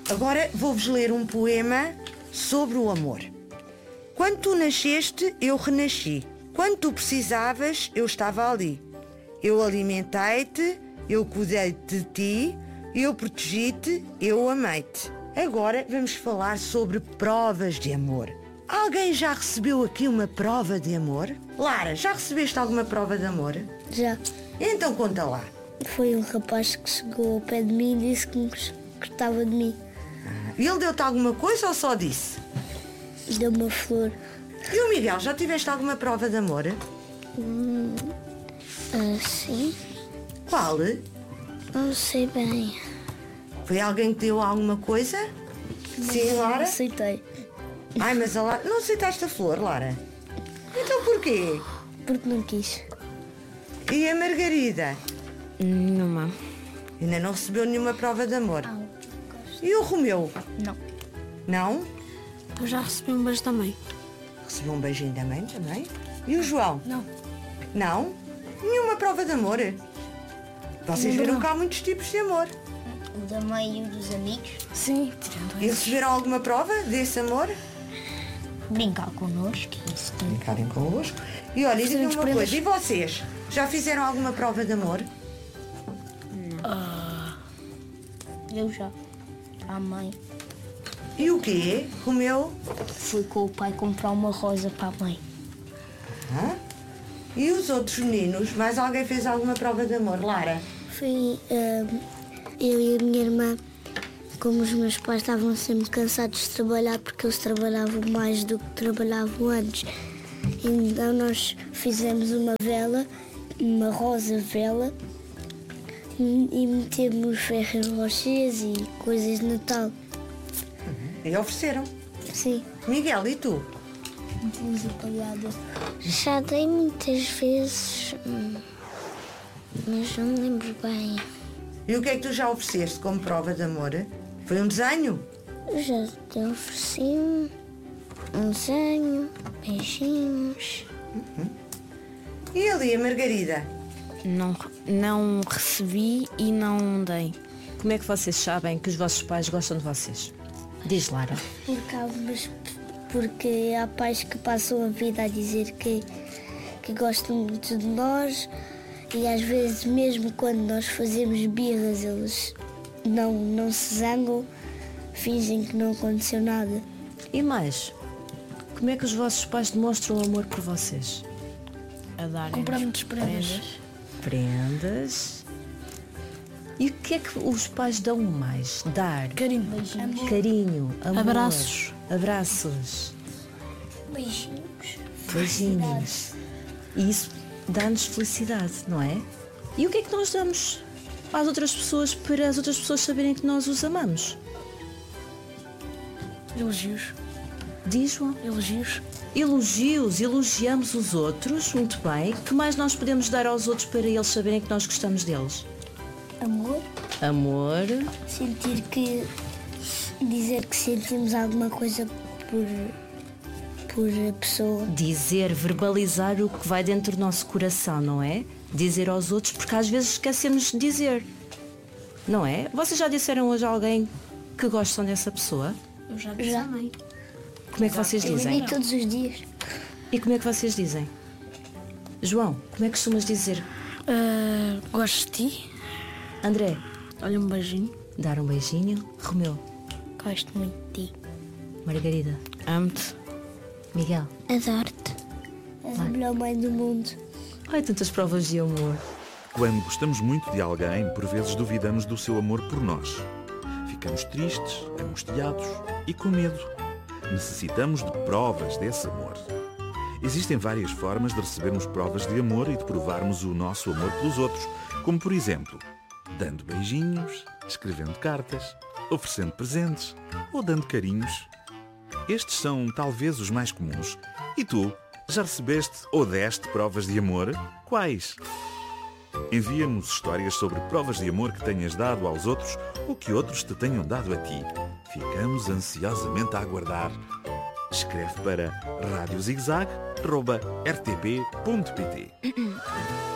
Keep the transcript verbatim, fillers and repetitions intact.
Agora vou-vos ler um poema sobre o amor. Quando tu nasceste, eu renasci. Quando tu precisavas, eu estava ali. Eu alimentei-te, eu cuidei de ti, eu protegi-te, eu amei-te. Agora vamos falar sobre provas de amor. Alguém já recebeu aqui uma prova de amor? Lara, já recebeste alguma prova de amor? Já. Então conta lá. Foi um rapaz que chegou ao pé de mim e disse que gostava de mim. E ele deu-te alguma coisa ou só disse? Deu-me uma flor. E o Miguel, já tiveste alguma prova de amor? Hum, ah, sim. Qual? Não sei bem. Foi alguém que deu alguma coisa? Sim, Lara? Aceitei. Ai, mas a Lara... Não aceitaste a flor, Lara? Então porquê? Porque não quis. E a Margarida? Numa. Ainda não recebeu nenhuma prova de amor. E o Romeu? Não. Não? Eu já recebi um beijo também. Recebeu um beijinho da mãe também? E o João? Não. Não? Nenhuma prova de amor? Vocês Não, viram não. que há muitos tipos de amor. O da mãe e o dos amigos. Sim, tirando E receberam alguma prova desse amor? Brincar connosco. Isso tudo. Brincarem convosco. E olha, digam uma prendas. coisa, e vocês? Já fizeram alguma prova de amor? Eu já. A mãe. E o quê? Romeu? Fui com o pai comprar uma rosa para a mãe. Hã? E os outros meninos? Mais alguém fez alguma prova de amor? Lara? Foi ah, eu e a minha irmã, como os meus pais estavam sempre cansados de trabalhar porque eles trabalhavam mais do que trabalhavam antes. Então nós fizemos uma vela, uma rosa vela, e metemos ferros rochers e coisas de Natal. E ofereceram. Sim. Miguel, e tu? Luz apagada. Já dei muitas vezes, hum, mas não me lembro bem. E o que é que tu já ofereceste como prova de amor? Foi um desenho? Eu já te ofereci um, um desenho, beijinhos. E ali a Margarida? Não, não recebi e não dei. Como é que vocês sabem que os vossos pais gostam de vocês? Diz, Lara. Por causa, mas porque há pais que passam a vida a dizer que, que gostam muito de nós e às vezes mesmo quando nós fazemos birras eles não, não se zangam, fingem que não aconteceu nada. E mais, como é que os vossos pais demonstram amor por vocês? A darem Compramos prendas. Prendas. E o que é que os pais dão mais? Dar. Carinho. Amor. Carinho, amor, Abraços. abraços, Beijinhos. beijinhos. E isso dá-nos felicidade, não é? E o que é que nós damos às outras pessoas para as outras pessoas saberem que nós os amamos? Elogios. Diz, João. Elogios. Elogios, elogiamos os outros, muito bem. O que mais nós podemos dar aos outros para eles saberem que nós gostamos deles? Amor. Amor, Sentir que... Dizer que sentimos alguma coisa por... por a pessoa. dizer, verbalizar o que vai dentro do nosso coração, não é? Dizer aos outros, porque às vezes esquecemos de dizer, não é? Vocês já disseram hoje a alguém que gostam dessa pessoa? Eu já disse Já. à mãe. Como é que vocês Eu dizem? digo todos os dias. E como é que vocês dizem? João, como é que costumas dizer? Ah, gosto de ti. André, Olha, um beijinho. dar um beijinho. Romeu, Gosto muito de ti. Margarida, Amo-te. Miguel. Adoro-te. És a melhor mãe do mundo. Ai, tantas provas de amor. Quando gostamos muito de alguém, por vezes duvidamos do seu amor por nós. Ficamos tristes, angustiados e com medo. Necessitamos de provas desse amor. Existem várias formas de recebermos provas de amor e de provarmos o nosso amor pelos outros, como por exemplo, dando beijinhos, escrevendo cartas, oferecendo presentes ou dando carinhos. Estes são talvez os mais comuns. E tu, já recebeste ou deste provas de amor? Quais? Envia-nos histórias sobre provas de amor que tenhas dado aos outros ou que outros te tenham dado a ti. Ficamos ansiosamente a aguardar. Escreve para rádio zigzag arroba r t p ponto p t.